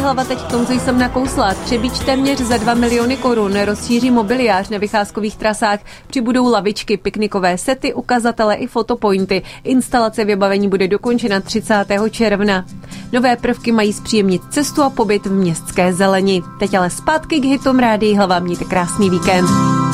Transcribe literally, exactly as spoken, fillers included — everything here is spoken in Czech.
Hlava teď k tomu, co jsem nakousla. Třebíč téměř za dva miliony korun rozšíří mobiliář na vycházkových trasách. Přibudou lavičky, piknikové sety, ukazatele i fotopointy. Instalace vybavení bude dokončena třicátého června. Nové prvky mají zpříjemnit cestu a pobyt v městské zeleni. Teď ale zpátky k hitům Rádia Hlava. Mějte krásný víkend.